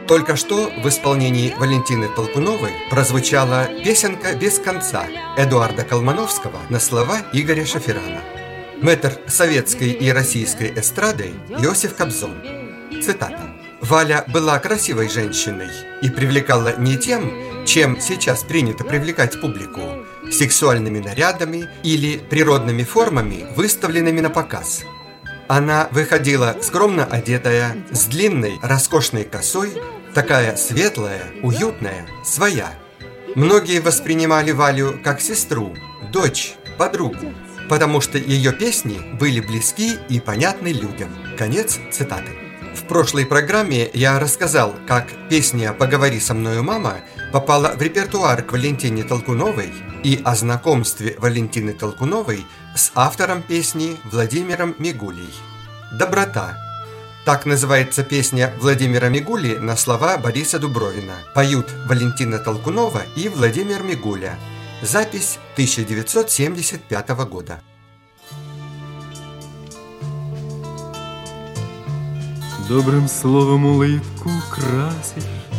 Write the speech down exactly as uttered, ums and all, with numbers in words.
Только что в исполнении Валентины Толкуновой прозвучала песенка «Без конца» Эдуарда Колмановского на слова Игоря Шаферана. Мэтр советской и российской эстрады Иосиф Кобзон. Цитата. «Валя была красивой женщиной и привлекала не тем, чем сейчас принято привлекать публику, сексуальными нарядами или природными формами, выставленными на показ. Она выходила скромно одетая, с длинной, роскошной косой, такая светлая, уютная, своя. Многие воспринимали Валю как сестру, дочь, подругу, потому что ее песни были близки и понятны людям». Конец цитаты. В прошлой программе я рассказал, как песня «Поговори со мною, мама» попала в репертуар к Валентине Толкуновой и о знакомстве Валентины Толкуновой с автором песни Владимиром Мигулей. «Доброта». Так называется песня Владимира Мигули на слова Бориса Дубровина. Поют Валентина Толкунова и Владимир Мигуля. Запись тысяча девятьсот семьдесят пятого года. Добрым словом улыбку красишь,